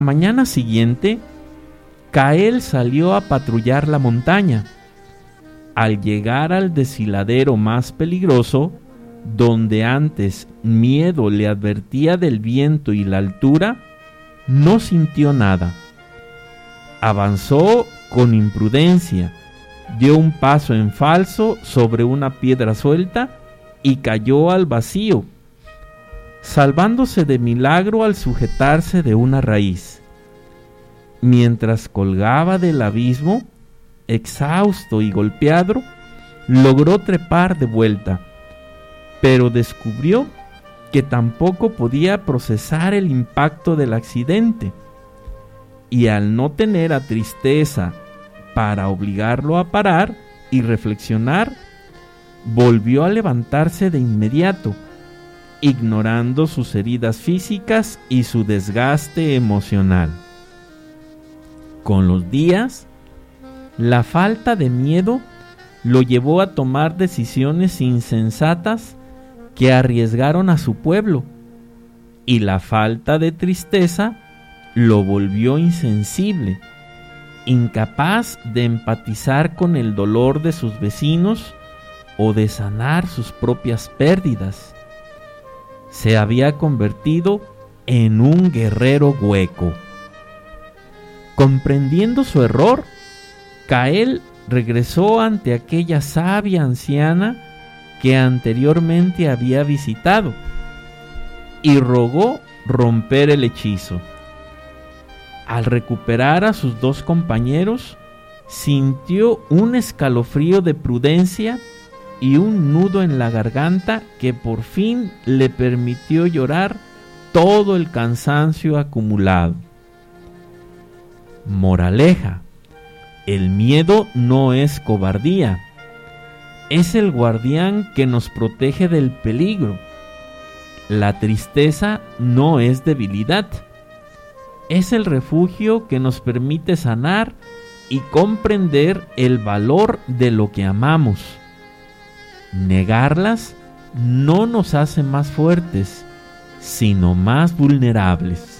Mañana siguiente, Cael salió a patrullar la montaña. Al llegar al desfiladero más peligroso, donde antes miedo le advertía del viento y la altura, no sintió nada. Avanzó con imprudencia, dio un paso en falso sobre una piedra suelta y cayó al vacío, salvándose de milagro al sujetarse de una raíz. Mientras colgaba del abismo, exhausto y golpeado, logró trepar de vuelta, pero descubrió que tampoco podía procesar el impacto del accidente, y al no tener a Tristeza para obligarlo a parar y reflexionar, volvió a levantarse de inmediato, ignorando sus heridas físicas y su desgaste emocional. Con los días, la falta de miedo lo llevó a tomar decisiones insensatas que arriesgaron a su pueblo, y la falta de tristeza lo volvió insensible, incapaz de empatizar con el dolor de sus vecinos o de sanar sus propias pérdidas. Se había convertido en un guerrero hueco. Comprendiendo su error, Cael regresó ante aquella sabia anciana que anteriormente había visitado y rogó romper el hechizo. Al recuperar a sus dos compañeros, sintió un escalofrío de prudencia y un nudo en la garganta que por fin le permitió llorar todo el cansancio acumulado. Moraleja: el miedo no es cobardía, es el guardián que nos protege del peligro. La tristeza no es debilidad, es el refugio que nos permite sanar y comprender el valor de lo que amamos. Negarlas no nos hace más fuertes, sino más vulnerables.